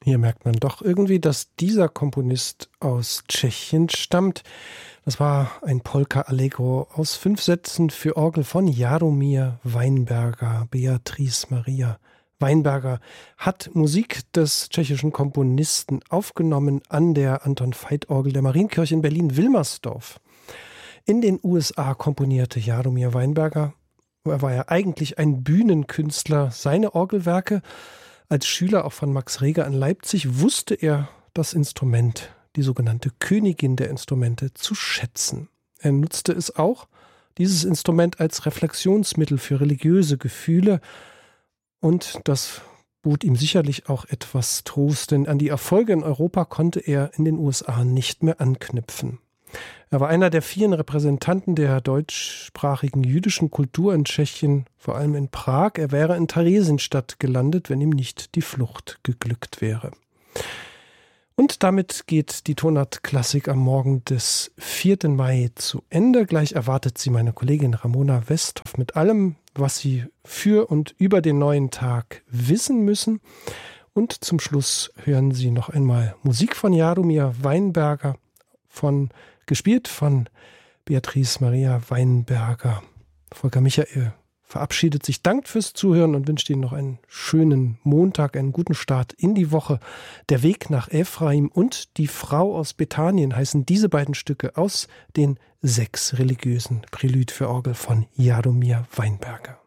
Hier merkt man doch irgendwie, dass dieser Komponist aus Tschechien stammt. Das war ein Polka Allegro aus 5 Sätzen für Orgel von Jaromír Weinberger. Beatrice Maria Weinberger hat Musik des tschechischen Komponisten aufgenommen an der Anton-Veit-Orgel der Marienkirche in Berlin-Wilmersdorf. In den USA komponierte Jaromír Weinberger. Er war ja eigentlich ein Bühnenkünstler. Seine Orgelwerke als Schüler auch von Max Reger in Leipzig wusste er das Instrument, die sogenannte Königin der Instrumente, zu schätzen. Er nutzte es auch, dieses Instrument, als Reflexionsmittel für religiöse Gefühle, und das bot ihm sicherlich auch etwas Trost, denn an die Erfolge in Europa konnte er in den USA nicht mehr anknüpfen. Er war einer der vielen Repräsentanten der deutschsprachigen jüdischen Kultur in Tschechien, vor allem in Prag. Er wäre in Theresienstadt gelandet, wenn ihm nicht die Flucht geglückt wäre. Und damit geht die Tonart Klassik am Morgen des 4. Mai zu Ende. Gleich erwartet Sie meine Kollegin Ramona Westhoff mit allem, was Sie für und über den neuen Tag wissen müssen. Und zum Schluss hören Sie noch einmal Musik von Jaromír Weinberger, gespielt von Beatrice Maria Weinberger. Volker Michael verabschiedet sich, dankt fürs Zuhören und wünscht Ihnen noch einen schönen Montag, einen guten Start in die Woche. Der Weg nach Ephraim und Die Frau aus Bethanien heißen diese beiden Stücke aus den 6 religiösen Prälud für Orgel von Jaromír Weinberger.